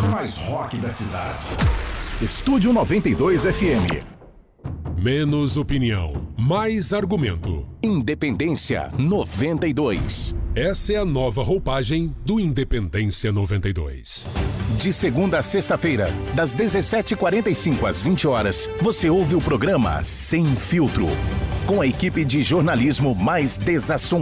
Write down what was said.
mais rock da cidade. Estúdio 92 FM. Menos opinião, mais argumento. Independência 92. Essa é a nova roupagem do Independência 92. De segunda a sexta-feira, das 17h45 às 20 horas, você ouve o programa Sem Filtro, com a equipe de jornalismo mais desassuntada.